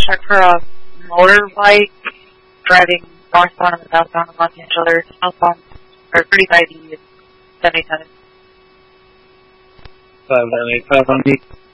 check for a motorbike driving northbound and southbound along each other. Southbound or 35 east, 70 598 on me.